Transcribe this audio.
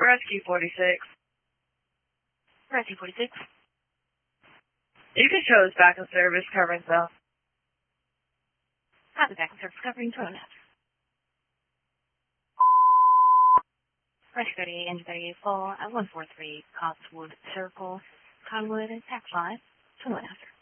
Rescue 46. Rescue 46. You can show us back in service covering south. Copy, back in service covering Toronto. Rescue 38, engine 38 full at 143 Cotswood Circle, Conwood, Tax 5, 2 1 after.